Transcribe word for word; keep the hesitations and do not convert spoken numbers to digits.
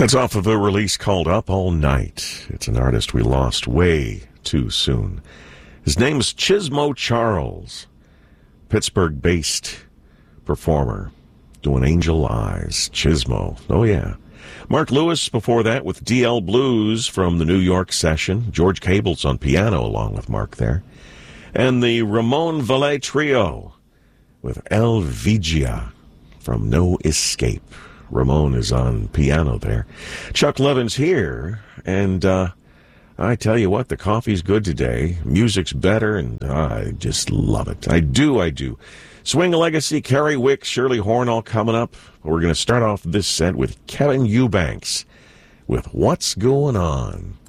That's off of a release called Up All Night. It's an artist we lost way too soon. His name's Chismo Charles, Pittsburgh-based performer, doing Angel Eyes. Chismo, oh yeah. Mark Lewis before that with D L Blues from the New York session. George Cable's on piano along with Mark there. And the Ramon Valle Trio with El Vigia from No Escape. Ramon is on piano there. Chuck Levin's here, and uh, I tell you what, the coffee's good today. Music's better, and I just love it. I do, I do. Swing Legacy, Kerry Wick, Shirley Horn all coming up. We're going to start off this set with Kevin Eubanks with What's Going On.